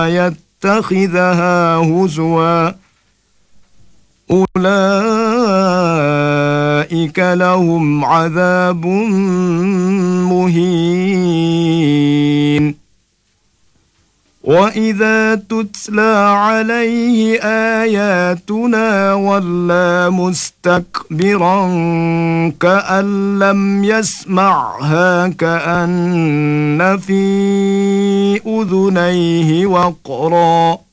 يتخذها هزوا أولئك لهم عذاب مهين. وإذا تتلى عليه آياتنا ولى مستكبرا كأن لم يسمعها كأن في أذنيه وقرا